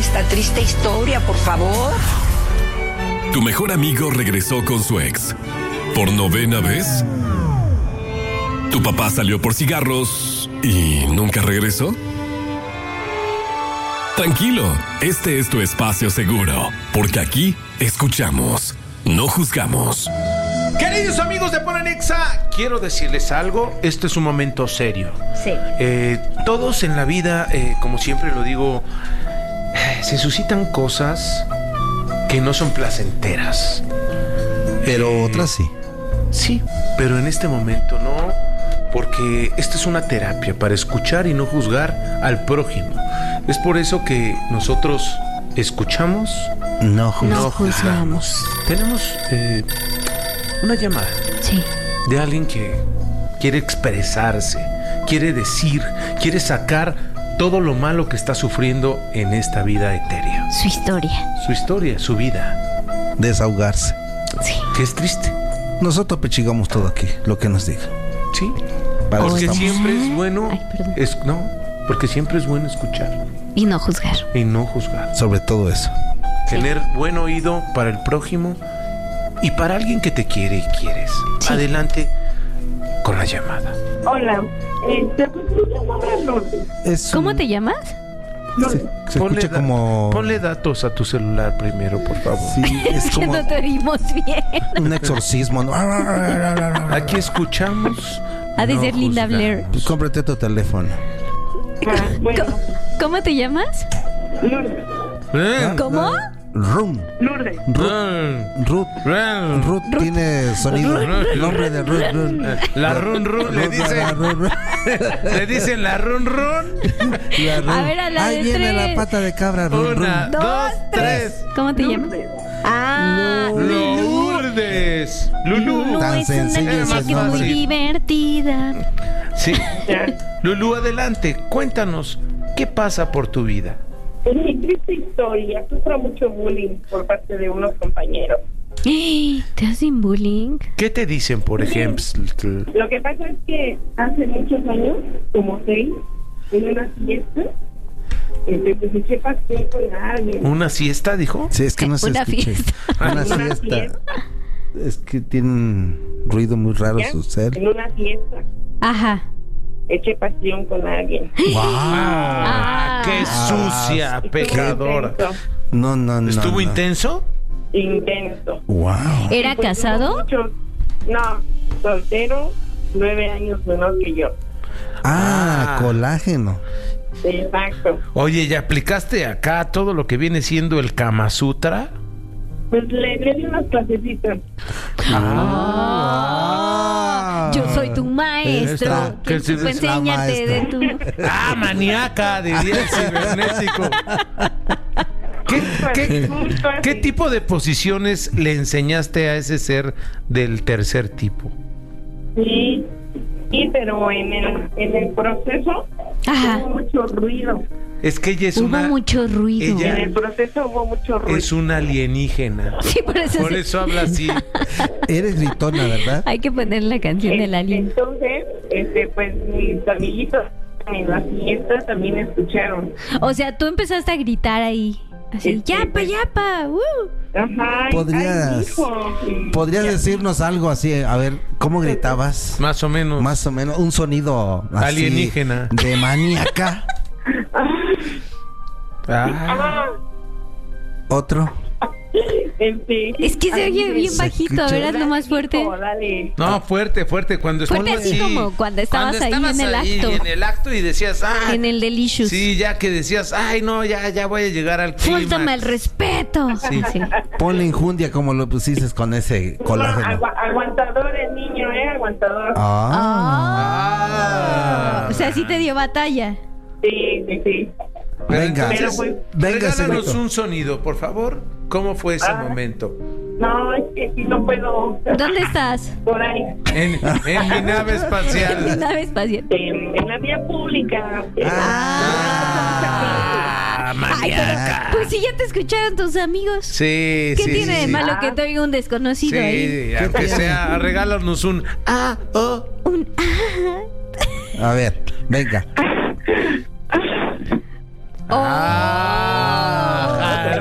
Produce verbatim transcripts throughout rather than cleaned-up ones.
esta triste historia, por favor. Tu mejor amigo regresó con su ex. ¿Por novena vez? ¿Tu papá salió por cigarros y nunca regresó? Tranquilo, este es tu espacio seguro, porque aquí escuchamos, no juzgamos. Queridos amigos de Pon en Exa, quiero decirles algo. Este es un momento serio. Sí. Eh, todos en la vida, eh, como siempre lo digo, eh, se suscitan cosas que no son placenteras. Pero Eh, otras sí. Sí, pero en este momento no, porque esta es una terapia para escuchar y no juzgar al prójimo. Es por eso que nosotros escuchamos, No juzgamos. No juzgamos. tenemos eh, una llamada Sí. de alguien que quiere expresarse, quiere decir, quiere sacar todo lo malo que está sufriendo en esta vida etérea. Su historia. Su historia, su vida, Desahogarse. Sí. que es triste, Nosotros pechigamos todo aquí, lo que nos diga. ¿sí? Para eso Porque estamos. siempre es bueno, Ay, perdón. es, no, porque siempre es bueno escuchar Y no juzgar. y no juzgar. Sobre todo eso. Tener buen oído para el prójimo y para alguien que te quiere y quieres. Sí. Adelante con la llamada. Hola, este, pues mi nombre es Lourdes. Es ¿Cómo un- te llamas? Se, se Ponle escucha da- como... Ponle datos a tu celular primero, por favor. Sí, es Que como no te oímos bien. un exorcismo, ¿no? Aquí escuchamos. Ha de no ser Linda juzgamos. Blair. Pues cómprate tu teléfono. Ah, bueno, ¿Cómo, cómo te llamas? Lourdes. Eh, ¿Cómo? Rum. Lourdes. Ruth. eh, Ruth. eh, Ruth tiene sonido. Ruth. Nombre de Ruth. Ruth. La run run, le Ruth, dicen, la Ruth, Ruth. le dicen la run run. La Ruth. A ver, a la Ahí de viene tres. la pata de cabra. Ruth, Una, Ruth. dos, tres. ¿Cómo te llamas? Lourdes. Ah, Lourdes. Lulú. Lulú Tan es una sencillo niña es que es más muy fácil. divertida. Sí. Ya. Lulú, adelante. Cuéntanos, ¿qué pasa por tu vida? En mi triste historia, sufro mucho bullying por parte de unos compañeros. ¿Te hacen bullying? ¿Qué te dicen, por ejemplo? Lo que pasa es que hace muchos años, como seis, en una fiesta, este, pues eché pasión con alguien. ¿Una siesta, dijo? Sí, es que no se Una escucha. fiesta. Una Una siesta. fiesta. Es que tiene un ruido muy raro ¿Ya? su ser. En una fiesta, Ajá. eché pasión con alguien. Ah, ¡qué sucia, Estuvo pecadora! intenso, No, no, no. ¿Estuvo no. intenso? intenso. Wow. ¿Era Pues, casado? muchos- no, soltero, nueve años menor que yo. Ah, Ah. colágeno. Exacto. Oye, ¿y aplicaste acá todo lo que viene siendo el Kama Sutra? Pues le, le di unas clasecitas. Ah, yo soy tu maestro. Esta- Que que sí supo es la enseñarte de tu. ¡Ah, maníaca! Diría el cibernético. ¿Qué, qué, Justo así. qué tipo de posiciones le enseñaste a ese ser del tercer tipo? Sí, sí, pero en el, en el proceso Ajá. hubo mucho ruido. Es que ella es Hubo una mucho ruido. ella- En el proceso hubo mucho ruido. es una alienígena. Sí, por eso, Por se- eso habla así. Eres gritona, ¿verdad? hay que poner la canción del alien. Entonces, este, pues mis amiguitos en la fiesta también escucharon. O sea, tú empezaste a gritar ahí. Así, Sí, yapa, sí. yapa. Uh. Ajá. ¿Podrías- ay, hijo. Y- ¿Podrías ya. decirnos algo así? A ver, ¿cómo gritabas? Más o menos. Más o menos, un sonido así Alienígena. de maníaca. Ah, Ah, Otro. este, Es que se ay, oye bien se bajito. A ver, escucha. hazlo más fuerte. hijo, dale. no, fuerte, fuerte. Cuando Fuerte estabas así como cuando estabas ahí en el ahí acto. en el acto y decías, ah, En el Delicious. sí, ya que decías, ay, no, ya, ya voy a llegar al Fúltame clímax. el respeto. Sí. Sí. Ponle injundia como lo pusiste con ese No, colágeno. agua- aguantador el niño, ¿eh? Aguantador. Ah. Ah. O sea, sí te dio batalla. Sí, sí, sí. Pero Venga, entonces, Pero, pues, venga, regálanos Cereto. un sonido, por favor. ¿Cómo fue ese Ah. momento? No, es que si no puedo. ¿Dónde estás? Por ahí. En, en mi nave En mi espacial. nave espacial. En, en la vía pública. Ah, Ay, pero, maníaca. pues si ya te escucharon tus amigos. Sí, ¿Qué sí, tiene sí, de sí. malo que te oiga un desconocido ahí? Sí, aunque tiene? sea, regálanos un ah, oh. Un ah. A ver, venga. Oh. Ah.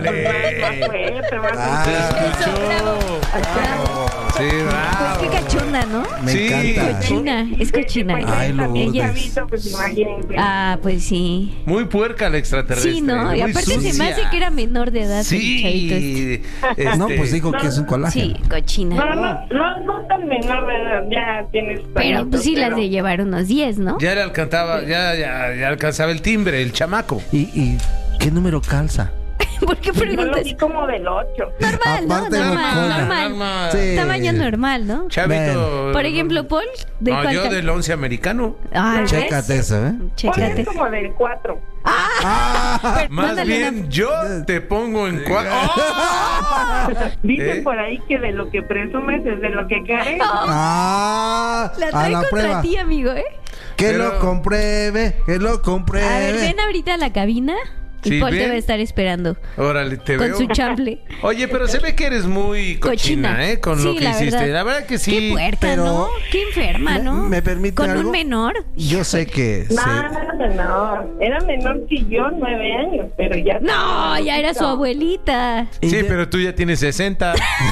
más fuerte, más Ah, fuerte. Escuchó. Bravo. Sí, bravo. Pues qué cachonda, ¿no? Me Sí. encanta. Cochina, es cochina. Pues, Ay, también Lourdes. chavito, pues imagínense. Ah, pues sí. Muy puerca la extraterrestre. Sí, ¿no? Y muy aparte se me sucia. hace que era menor de edad el chavito este. Sí. Este, No, pues dijo que es un colágeno. Sí, cochina. No, no, no, no tan menor, ¿verdad? Ya tienes. Pero pues sí las de llevar unos diez, ¿no? Ya le alcanzaba, ya, ya, ya alcanzaba el timbre, el chamaco. ¿Y, y qué número calza? ¿Por qué Yo lo preguntas? vi como del ocho. Normal, ¿no? Aparte Normal, bocona. normal. Normal. Sí. Tamaño normal, ¿no? Chavito. Por ejemplo, Paul, ¿de No, cuál yo cal- del once americano. Ay, ¿ves? Chécate eso, ¿eh? Pues Chécate. es como del cuatro. Pero Más mándale bien, una- yo te pongo en cuatro. Dicen ¿Eh? por ahí que de lo que presumes es de lo que caes. Ah, La a trae la contra prueba. ti, amigo, ¿eh? Que Pero- lo compruebe, que lo compruebe. A ver, ven ahorita a la cabina y Sí, Paul te ven. va a estar esperando Órale, te con veo. su chamble. Oye, pero se ve que eres muy cochina, Cochina. ¿eh? Con Sí, lo que la hiciste. verdad. La verdad que sí. Qué puerca, pero- ¿no? Qué enferma, ¿Me- ¿no? me permite Con algo? un menor. Yo sé que... No, se- no era menor. Era menor que yo, nueve años, pero ya. No, ya era su abuelita. y Sí, de- pero tú ya tienes sesenta.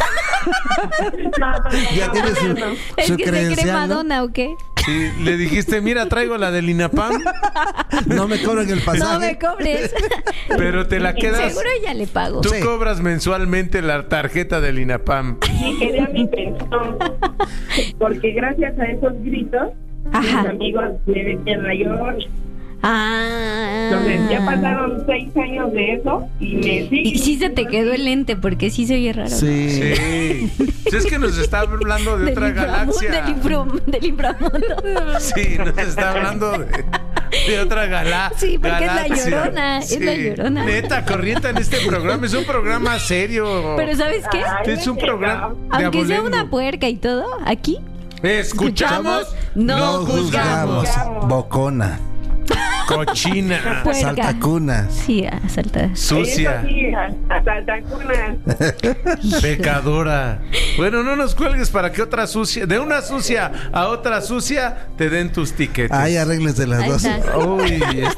No, no, no, Ya no, tiene no, su, no. Es su que se cree credencial, ¿no? Madonna, ¿o qué? Sí, le dijiste, mira, traigo la del INAPAM, No me cobran el pasaje. No me cobres. pero te la quedas. Seguro ya le pago. Tú Sí. cobras mensualmente la tarjeta del INAPAM. Sí, quería mi pensión. Porque gracias a esos gritos, Ajá. mis amigos me decían la llorona. Ah. Entonces, ya pasaron seis años de eso y me sigue. Y sí se te quedó el lente porque sí se oye raro. ¿no? Sí. Sí. Pues es que nos está hablando de Del otra inframu- galaxia. Del, infra- del inframundo. Sí, nos está hablando de, de otra galaxia. Sí, porque es la Llorona, es la Llorona. Neta, corriente en este programa. Es un programa serio. Pero ¿sabes qué? Ay, Es un me programa de Aunque sea abolengo. una puerca y todo, aquí Escuchamos, no No juzgamos. juzgamos. Bocona. Cochina, Puerca. Saltacunas. Sí, asalta. sucia, Eso sí, hasta tacunas. pecadora. Bueno, no nos cuelgues para que otra sucia, de una sucia a otra sucia, te den tus tiquetes. Ahí arregles de las Ahí dos. está. Uy,